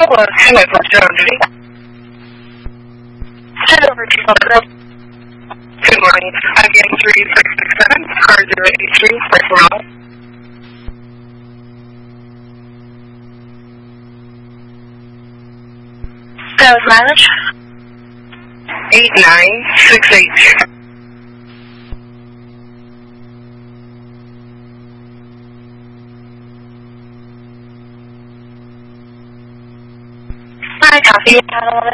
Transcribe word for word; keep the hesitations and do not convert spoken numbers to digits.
was Henry from Germany. Head over to Florida. Good morning. Again, three six six seven, car zero eight three, first row. That was mileage? eight nine six eight. Hi, copy.